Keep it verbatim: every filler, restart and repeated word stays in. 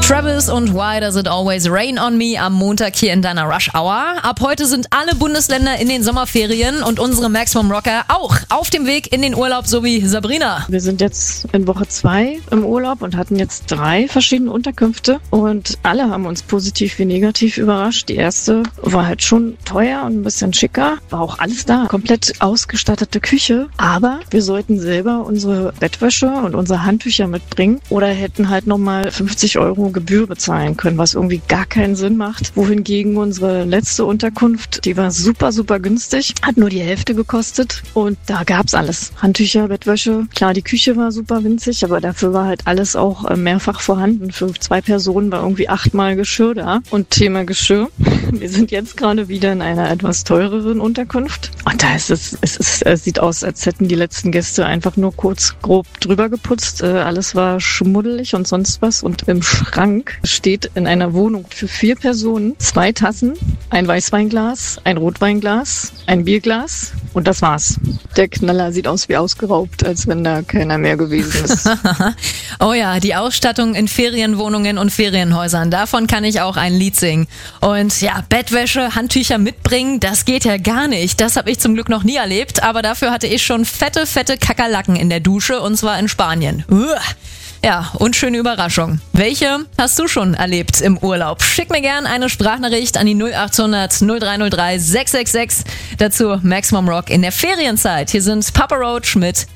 Travis und Why Does It Always Rain on Me am Montag hier in deiner Rush Hour. Ab heute sind alle Bundesländer in den Sommerferien und unsere Maximum Rocker auch auf dem Weg in den Urlaub, so wie Sabrina. Wir sind jetzt in Woche zwei im Urlaub und hatten jetzt drei verschiedene Unterkünfte und alle haben uns positiv wie negativ überrascht. Die erste war halt schon teuer und ein bisschen schicker, war auch alles da, komplett ausgestattete Küche, aber wir sollten selber unsere Bettwäsche und unsere Handtücher mitbringen oder hätten halt nochmal fünfzig Euro Gebühr bezahlen können, was irgendwie gar keinen Sinn macht. Wohingegen unsere letzte Unterkunft, die war super, super günstig, hat nur die Hälfte gekostet und da gab's alles. Handtücher, Bettwäsche, klar, die Küche war super winzig, aber dafür war halt alles auch mehrfach vorhanden. Für zwei Personen war irgendwie achtmal Geschirr da. Und Thema Geschirr, wir sind jetzt gerade wieder in einer etwas teureren Unterkunft und da ist es, es, ist, es sieht aus, als hätten die letzten Gäste einfach nur kurz grob drüber geputzt. Alles war schmuddelig und sonst was und im Schrank steht in einer Wohnung für vier Personen zwei Tassen, ein Weißweinglas, ein Rotweinglas, ein Bierglas und das war's. Der Knaller sieht aus wie ausgeraubt, als wenn da keiner mehr gewesen ist. Oh ja, die Ausstattung in Ferienwohnungen und Ferienhäusern, davon kann ich auch ein Lied singen. Und ja, Bettwäsche, Handtücher mitbringen, das geht ja gar nicht. Das habe ich zum Glück noch nie erlebt, aber dafür hatte ich schon fette, fette Kakerlaken in der Dusche und zwar in Spanien. Uah. Ja, und schöne Überraschung. Welche hast du schon erlebt im Urlaub? Schick mir gern eine Sprachnachricht an die null acht hundert null drei null drei sechs sechs sechs. Dazu Maximum Rock in der Ferienzeit. Hier sind Papa Roach mit